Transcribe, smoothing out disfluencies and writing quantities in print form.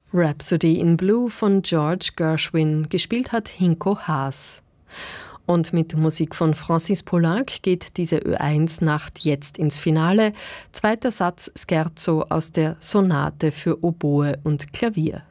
Rhapsody in Blue von George Gershwin, gespielt hat Hinko Haas. Und mit Musik von Francis Poulenc geht diese Ö1-Nacht jetzt ins Finale. Zweiter Satz Scherzo aus der Sonate für Oboe und Klavier.